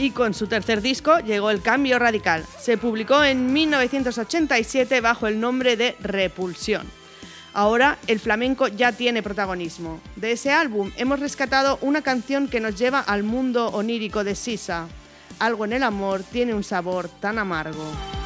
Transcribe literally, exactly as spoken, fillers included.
Y con su tercer disco llegó el cambio radical. Se publicó en mil novecientos ochenta y siete bajo el nombre de Repulsión. Ahora el flamenco ya tiene protagonismo. De ese álbum hemos rescatado una canción que nos lleva al mundo onírico de Sisa. Algo en el amor tiene un sabor tan amargo.